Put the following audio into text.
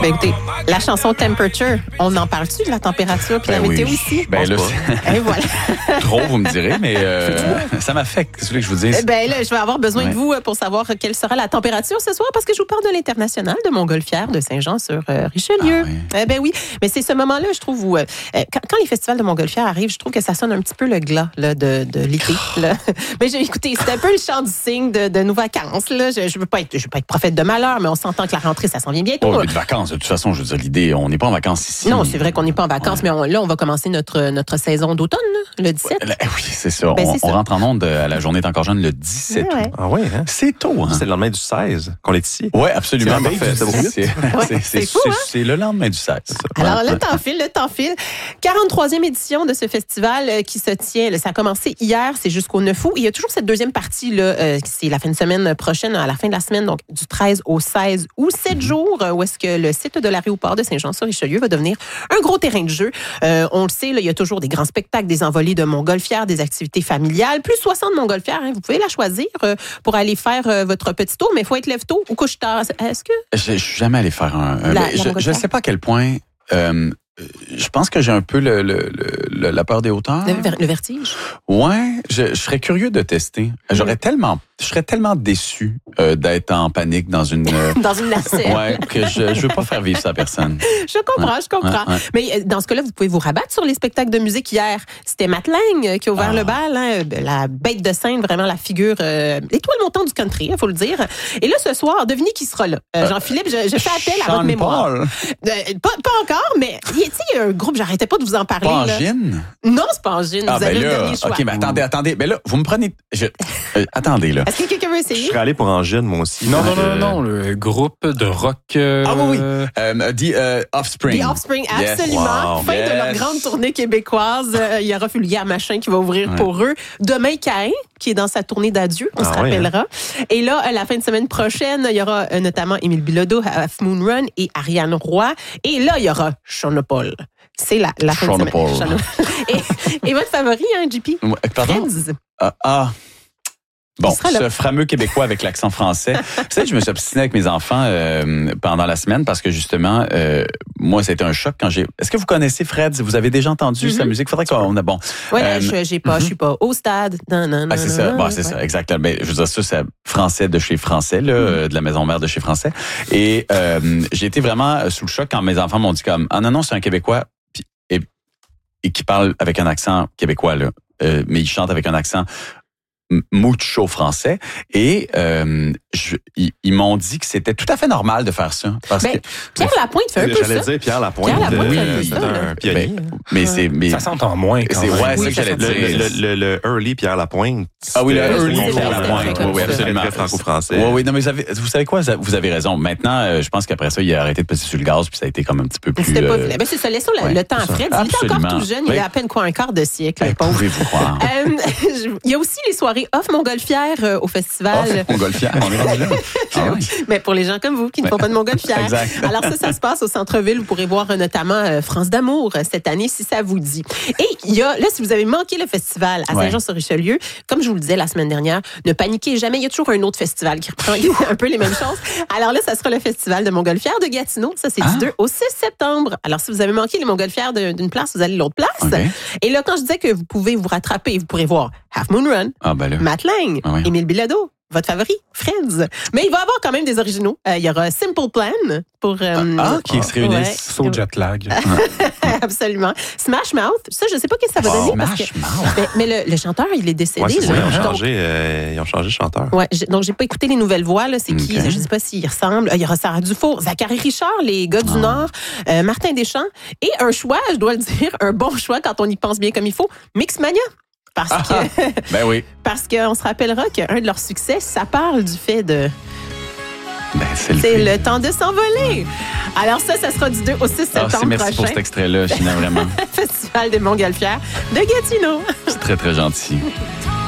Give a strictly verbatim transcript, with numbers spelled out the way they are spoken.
Ben, écoutez, la chanson Temperature, on en parle-tu de la température puis Ben la oui, météo je- ici? Ben là, Et voilà. trop, vous me direz, mais euh, ça m'affecte. Qu'est-ce que je vous dis? Ben là, je vais avoir besoin Ouais. de vous pour savoir quelle sera la température ce soir parce que je vous parle de l'International de Montgolfière de Saint-Jean-sur-Richelieu. Ah oui. Eh ben oui, mais c'est ce moment-là, je trouve, où euh, quand, quand les festivals de Montgolfière arrivent, je trouve que ça sonne un petit peu le glas là, de, de l'été. là. Mais j'ai écouté, c'est un peu le chant du cygne de, de nos vacances. Là. Je ne veux pas être, je veux pas être prophète de malheur, mais on s'entend que la rentrée, ça s'en vient bientôt. Oh, mais de vacances, de toute façon, je veux dire, l'idée, on n'est pas en vacances ici. Non, c'est vrai qu'on n'est pas en vacances, mais on- là, on va commencer notre, notre saison d'automne, là, le dix-sept. Là, oui, c'est ça. Ben, on, c'est on ça. rentre en onde à la journée est encore jeune le dix-sept Ouais, ouais. août. Ah oui, hein? C'est tôt, hein? C'est le lendemain du seize qu'on est ici. Oui, absolument. C'est la veille Parfait. du dix-huit. C'est- c'est- c'est- c'est fou, c'est- hein? C'est le lendemain du seize. Alors, Ouais. le temps file, le temps file. quarante-troisième édition de ce festival euh, qui se tient, là, ça a commencé hier, c'est jusqu'au neuf août. Il y a toujours cette deuxième partie, là, euh, c'est la fin de semaine prochaine, à la fin de la semaine, donc du treize au seize ou sept jours, euh, où est-ce que le site de l'aéroport de Saint-Jean-sur-Richelieu va devenir un gros terrain de jeu. Euh, on le sait, là, il y a toujours des grands spectacles, des envolées de montgolfières, des activités familiales, plus soixante montgolfières. Hein, vous pouvez la choisir euh, pour aller faire euh, votre petit tour, mais il faut être lève-tôt ou couche tard. Est-ce que... Je je suis jamais allé faire un. un- La- ben, la je- je montgolfière? ne sais pas à quel point. euh, je pense que j'ai un peu le, le- le- la peur des hauteurs. Le, ver- le vertige? Ouais, je, je serais curieux de tester. J'aurais tellement, je serais tellement déçu euh, d'être en panique dans une. euh, Dans une nacelle. ouais, que je, je veux pas faire vivre ça à personne. Je comprends, je comprends. ouais, ouais. Mais euh, dans ce cas-là, vous pouvez vous rabattre sur les spectacles de musique hier. C'était Matt Lang euh, qui a ouvert Ah. le bal, hein, la bête de scène, vraiment la figure euh, étoile montante du country, il faut le dire. Et là, ce soir, devinez qui sera là. Euh, Jean-Philippe, je, je fais appel à Sean votre mémoire. Paul. Euh, pas, pas encore, mais il y a- tu sais, il y a un groupe, j'arrêtais pas de vous en parler. Pas en là. gin? Non, c'est pas en gin. Ah vous avez ben le là, dernier choix. ok, mais attendez, attendez. Ben là, vous me prenez. Je, euh, attendez là. Est-ce que quelqu'un veut Je essayer? serais allé pour Angine, moi aussi. Non, non, Donc, non, euh, non, le groupe de rock. euh, Ah oui, oui. Euh, dit euh, Offspring. The Offspring, Yes. absolument. Wow. Fin de leur Yes. grande tournée québécoise. Euh, il y aura Fulguère Machin qui va ouvrir Ouais. pour eux. Demain, Caïn, qui est dans sa tournée d'adieu, on Ah se oui, rappellera. Et là, à la fin de semaine prochaine, il y aura euh, notamment Émile Bilodeau, Half Moon Run et Ariane Roy. Et là, il y aura Sean Paul. C'est la, la fin de Sean semaine. Paul. Sean- et, et votre favori, hein, J P? Ouais, Pardon? Friends. Ah. ah. Bon, Il sera là. ce fameux Québécois avec l'accent français. Vous savez, je me suis obstiné avec mes enfants euh, pendant la semaine parce que justement, euh, moi, c'était un choc quand j'ai. Est-ce que vous connaissez Fred? Vous avez déjà entendu sa musique? Faudrait qu'on a bon. Ouais, là, Euh, je j'ai pas, je suis pas au stade. Non, non, non, Ah, c'est ça. non, Bon, non, c'est ouais. ça, exactement. Ben, je veux dire, ça, c'est français de chez français, là, euh, de la maison mère de chez français. Et euh, j'ai été vraiment sous le choc quand mes enfants m'ont dit comme, ah non, non, c'est un Québécois puis- et, et qui parle avec un accent québécois, là. Euh, mais il chante avec un accent m- mucho français. Et euh, je- ils, ils m'ont dit que c'était tout à fait normal de faire ça. Parce Ben, que, Pierre Lapointe fait un peu J'allais ça. dire Pierre Lapointe. Pierre Lapointe, euh, c'est c'est ça, là. un pionnier. ben, mais c'est... Mais, Ça s'entend moins quand c'est même. ouais, c'est Oui, ça que ça j'allais s'entend. Le, dire. le, le, le early Pierre Lapointe. Ah oui, le c'était- early c'était Pierre très, Lapointe, très, oui, oui, très, absolument. très franco-français. Oui, oui, non, mais vous, avez, vous savez quoi? Vous avez raison. Maintenant, euh, je pense qu'après ça, il a arrêté de passer sur le gaz, puis ça a été comme un petit peu plus... C'était pas euh, vilain. Ben, c'est ça, laissons le, ouais, le temps à c'est ça. Fred. Il est Absolument. encore tout jeune, il Oui. a à peine quoi, un quart de siècle, le hey, pauvre. pouvez-vous croire? Euh, je- Il y a aussi les soirées off Montgolfière euh, au festival. Oh, Montgolfière, on est rendu là. Ah ouais. Mais pour les gens comme vous qui ne font pas de Montgolfière. Exact. Alors ça, ça se passe au centre-ville. Vous pourrez voir euh, notamment euh, France d'amour euh, cette année, si ça vous dit. Et il y a, là, si vous avez manqué le festival à Ouais. Saint-Jean-sur-Richelieu, comme je vous le disais la semaine dernière, ne paniquez jamais. Il y a toujours un autre festival qui reprend un peu les mêmes choses. Alors là, ça sera le festival de Montgolfière de Gatineau. Ça, c'est Ah. du deux au six septembre. Alors si vous avez manqué les Montgolfières de- d'une place, vous allez à l'autre place. OK. Et là, quand je disais que vous pouvez vous rattraper, vous pourrez voir Half Moon Run, Ah, ben là. Matt Lang, Ah oui. Émile Bilodeau, votre favori, Friends. Mais il va y avoir quand même des originaux. Euh, il y aura Simple Plan pour... euh, Ah, qui se réunissent. ouais. Saut jet lag. Absolument. Smash Mouth, ça, je sais pas ce que ça va Wow. donner. Parce que, Smash Mouth. mais, mais le, le chanteur, il est décédé. Ouais, c'est ça, là. ils ont Donc, changé, euh, ils ont changé de chanteur. ouais, j'ai- donc, j'ai pas écouté les nouvelles voix. Là. C'est qui? Ok. Je sais pas s'ils ressemblent. Euh, Il y aura Sarah Dufour, Zachary Richard, les gars du Ah. Nord, euh, Martin Deschamps. Et un choix, je dois le dire, un bon choix quand on y pense bien comme il faut, Mixmania. Parce Ah, que Ben oui. parce qu'on se rappellera qu'un de leurs succès, ça parle du fait de... Ben, c'est le C'est fait. le temps de s'envoler. Alors ça, ça sera du deux au six Ah, septembre c'est merci pour prochain. cet extrait-là, China, vraiment. Festival des Montgolfières de Gatineau. C'est très, très gentil.